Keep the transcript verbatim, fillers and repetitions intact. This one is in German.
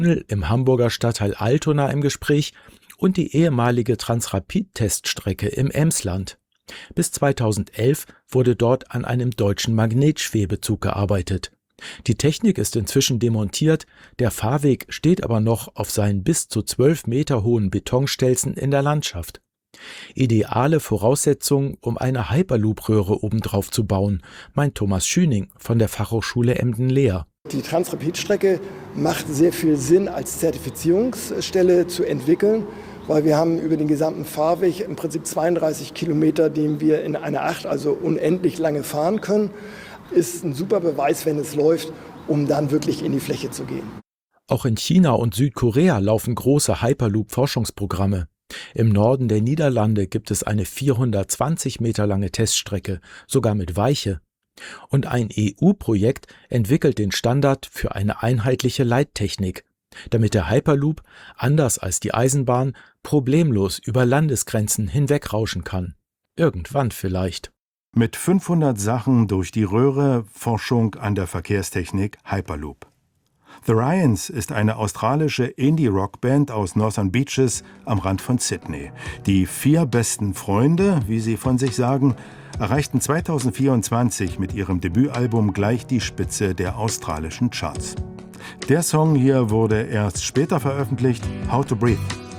Tunnel im Hamburger Stadtteil Altona im Gespräch und die ehemalige Transrapid-Teststrecke im Emsland. Bis zweitausendelf wurde dort an einem deutschen Magnetschwebezug gearbeitet. Die Technik ist inzwischen demontiert, der Fahrweg steht aber noch auf seinen bis zu zwölf Meter hohen Betonstelzen in der Landschaft. Ideale Voraussetzungen, um eine Hyperloop-Röhre obendrauf zu bauen, meint Thomas Schüning von der Fachhochschule Emden-Leer. Die Transrapid-Strecke macht sehr viel Sinn, als Zertifizierungsstelle zu entwickeln, weil wir haben über den gesamten Fahrweg im Prinzip zweiunddreißig Kilometer, den wir in einer Acht, also unendlich lange fahren können. Ist ein super Beweis, wenn es läuft, um dann wirklich in die Fläche zu gehen. Auch in China und Südkorea laufen große Hyperloop-Forschungsprogramme. Im Norden der Niederlande gibt es eine vierhundertzwanzig Meter lange Teststrecke, sogar mit Weiche. Und ein E U-Projekt entwickelt den Standard für eine einheitliche Leittechnik, damit der Hyperloop, anders als die Eisenbahn, problemlos über Landesgrenzen hinwegrauschen kann. Irgendwann vielleicht. Mit fünfhundert Sachen durch die Röhre, Forschung an der Verkehrstechnik Hyperloop. The Ryans ist eine australische Indie-Rock-Band aus Northern Beaches am Rand von Sydney. Die vier besten Freunde, wie sie von sich sagen, erreichten zweitausendvierundzwanzig mit ihrem Debütalbum gleich die Spitze der australischen Charts. Der Song hier wurde erst später veröffentlicht, How to Breathe.